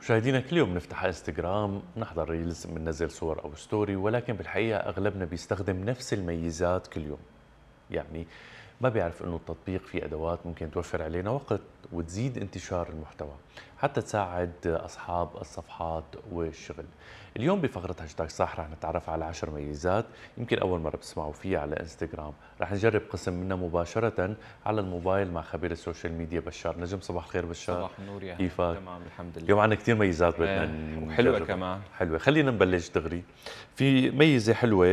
مشاهدينا كل يوم نفتح انستغرام نحضر ريلز بننزل صور او ستوري، ولكن بالحقيقه اغلبنا بيستخدم نفس الميزات كل يوم. يعني ما بيعرف انه التطبيق فيه ادوات ممكن توفر علينا وقت وتزيد انتشار المحتوى، حتى تساعد اصحاب الصفحات والشغل. اليوم بفقره هاشتاج صح رح نتعرف على 10 ميزات يمكن اول مره بتسمعوا فيها على انستغرام. رح نجرب قسم منها مباشره على الموبايل مع خبير السوشيال ميديا بشار نجم. صباح الخير بشار، صباح النور يا هلا، كيفك؟ تمام الحمد اليوم لله. عندنا كثير ميزات بدنا وحلوة نجربها. كمان. حلوة، خلينا نبلش دغري. في ميزة حلوة